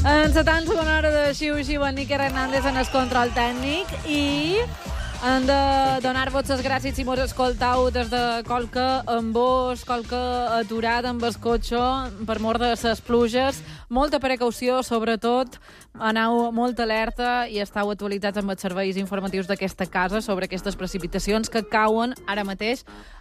En la tan segona hora de Xiu-Xiu, en Nicky Hernández en el control tècnic i hem de donar-vos les gràcies si mos escoltau des de qualque embós, qualque aturat amb el cotxe per mort de les pluges. Molta precaució, sobretot, aneu molt alerta i esteu actualitzats amb els serveis informatius d'aquesta casa sobre aquestes precipitacions que cauen ara mateix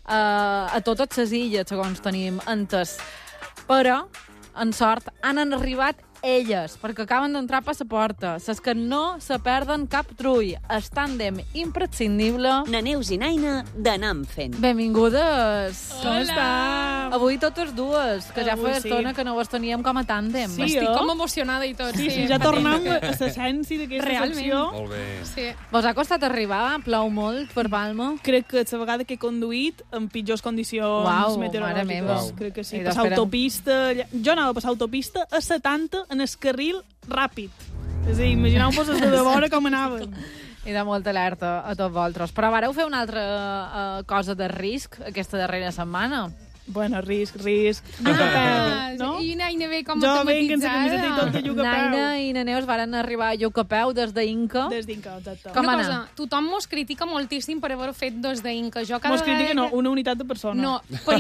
a totes les illes, segons tenim entès. Però, en sort, han arribat elles, perquè acaben d'entrar per la porta. Ses que no se perden cap trull. El tàndem imprescindible. Na Neus i Naina d'Anam fent. Benvingudes. Com estàs? Avui totes dues, que ja Avui feia sí. estona que no vos teníem com a tàndem. Sí, Estic jo? com emocionada i tot. Sí, ja tornem a l'essència d'aquesta Realment. secció. Molt bé. Sí. Vos ha costat arribar? Plou molt per Palma? Crec que la vegada que he conduït en pitjors condicions Uau, mare meva. Crec que sí. I Passar d'espera. autopista... Jo anava a passar autopista a 70 en el carril ràpid. És a dir, imagineu-vos de veure com anaven. I de molta alerta a tots vosaltres. Però vareu fer una altra cosa de risc aquesta darrera setmana? Bueno, risc. Lluc a peu, no? I Naina ve com Jo venc en la camiseta i tot automatitzada. de lluc a peu. Naina i Neus varen arribar a lluc a peu des d'Inca. Des d'Inca, exacte. Com Una anar? cosa, tothom mos critica moltíssim per haver fet dos d'Inca. Jo cada Mos critica, no, vegada- una unitat de persona. No,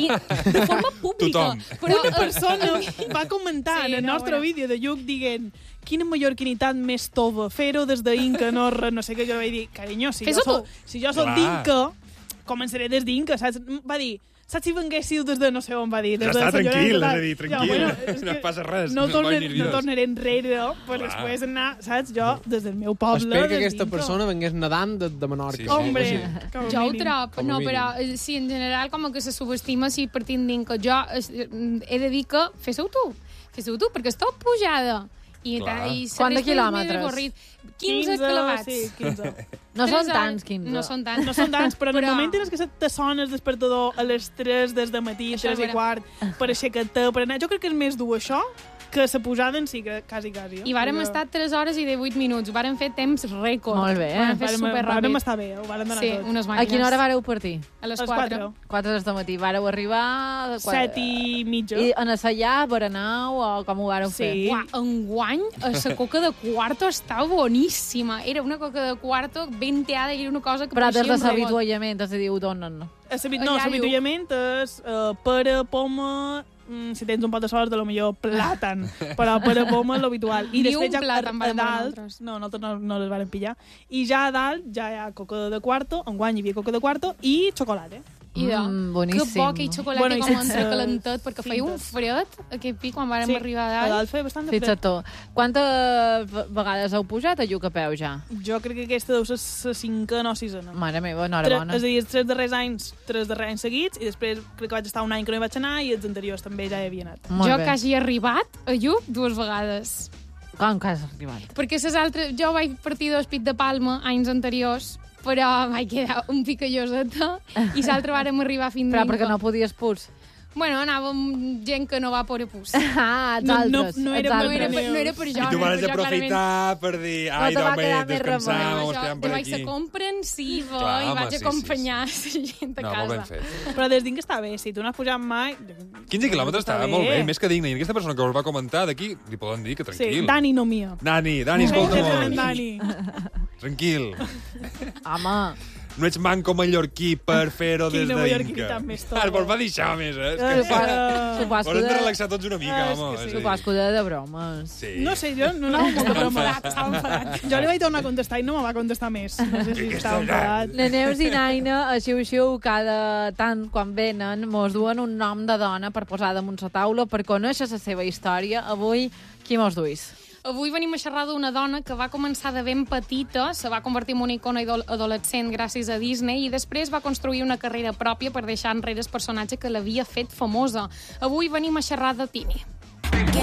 de forma pública. Tothom. Però, Una persona va comentar Sí, en el no, nostre bueno. vídeo de Lluc dient quina mallorquinitat més tova, fer-ho des d'Inca, no sé què. Jo vaig dir, carinyo, si Fes-ho jo soc Clar. d'Inca, començaré des d'Inca, saps? Va dir, saps si venguéssiu des de no sé on, va dir. Ja Des de està, Sant Llorenç tranquil, de és Mar. a dir, tranquil. és No que passa res, No, no et posis nerviós. tornaré enrere, per Clar. després anar, saps? Jo, des del meu poble, Espero que des aquesta d'Inca. persona vengués nedant de Menorca. Sí, Hombre, sí. com a jo ho mínim. trob, Com a no, mínim. però sí, en general com que se subestima si partint d'Inca. Jo he de dir que fes-ho tu, perquè és tot pujada. I, Clar. i Quant de serveix quilòmetres? més recorrit. 15 clavats. Sí, 15. No són 3 tants, 15. No són tants. No són tants, però en el Però- moment en què te sona el despertador a les 3 des de matí, Això 3 i és quart, per aixecar-te, per anar... Jo crec que és més dur això que la pujada en si, que quasi. I vàrem estar 3 hores i 18 minuts. Vàrem fer temps rècord. Molt bé. Vàrem fer Vàrem superràpid. estar bé, ho vàrem donar Sí, tot. unes A màquines. quina hora vareu partir? A les A les 4. 4 del matí. Vareu arribar... a 7 i mitja. I en assaiar, berenau, o com ho vareu fer? Sí. Uah, enguany, la coca de quarto està boníssima. Era una coca de quarto ben teada i era una cosa que Però des de pareixia un robot. l'habituallament, és a dir, ho donen. No, Allà l'habituallament és pera, poma... si tens un pot de sort, de lo millor plàtan. Però pera, poma és l'habitual. I Ni després un ja plàtan a vàrem veure dalt... nosaltres. No, nosaltres no les vàrem pillar. I ja a dalt ja hi ha coca de quarto, enguany hi havia coca de quarto i xocolata. I de, boníssim. que bo aquell xocolata Bueno, i com sense entrecalentat, perquè feia un cintes. fred aquest pic quan vàrem arribar a a dalt. dalt feia bastant de Fins a fred. tot. Quantes vegades heu pujat a lluc a peu ja? Jo crec que aquesta deu ser la cinquena o sisena. Mare meva, enhorabona. És a dir, els 3 darrers anys seguits, i després crec que vaig estar un any que no hi vaig anar, i els anteriors també ja hi havia anat. Molt Jo bé. quasi he arribat a Lluc 2 vegades. Com que has arribat? Perquè les altres... Jo vaig partir d'Hospit de Palma anys anteriors, però vaig quedar un picalloseta i l'altre vàrem arribar fins Però d'Inca. perquè no podies pus. Bueno, anàvem gent que no va por a pus. Ah, els No, altres. no els era- No era, altres. no era per jo. I tu no era vas per jo, aprofitar per dir, ai, te va home, quedar més descansar, remei. ens clarament. quedem Jo per vaig ser aquí. comprensiva Clar, i home, vaig sí, acompanyar la gent a No, casa. molt ben fet. Però des d'Inca està bé, si tu no has pujat mai... 15 quilòmetres estava molt bé, més que digne. I aquesta persona que us va comentar d'aquí, li poden dir que Sí, tranquil. Dani no mia. Dani, escolta molt. Dani. Tranquil. Home, No ets manco mallorquí per fer-ho des Quina d'Inca. mallorquinitat més tota. Vos va deixar més, eh? suposo Vos hem de que relaxar tots una mica, És que home. sí. és a dir, suposo que de bromes. Sí. No sé, jo no anava molt de broma. Estava enfadat. Jo li vaig tornar a contestar i no me va contestar més. No sé si estava enfadat. La Neus i Naina, a Xiu-Xiu, cada tant quan venen, mos duen un nom de dona per posar damunt la taula, per conèixer la seva història. Avui, qui mos duis? Avui venim a xerrar d'una dona que va començar de ben petita, se va convertir en una icona adolescent gràcies a Disney i després va construir una carrera pròpia per deixar enrere el personatge que l'havia fet famosa. Avui venim a xerrar de Tini.